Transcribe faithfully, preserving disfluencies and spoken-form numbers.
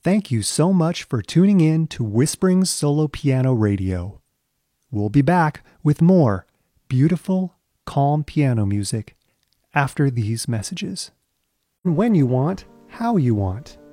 Thank you so much for tuning in to Whispering Solo Piano Radio. We'll be back with more beautiful, calm piano music after these messages. When you want, how you want.